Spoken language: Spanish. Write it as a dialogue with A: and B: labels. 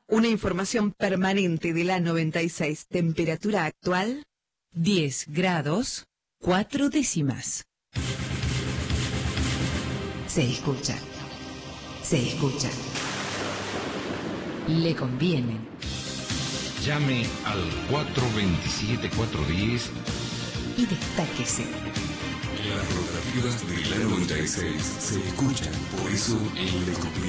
A: Una información permanente de la 96. Temperatura actual,
B: 10 grados, 4 décimas.
C: Se escucha. Se escucha.
B: Le conviene.
D: Llame al 427-410
C: Y destáquese.
E: Las rotativas de la 96 se escuchan, por eso en Le Conviene.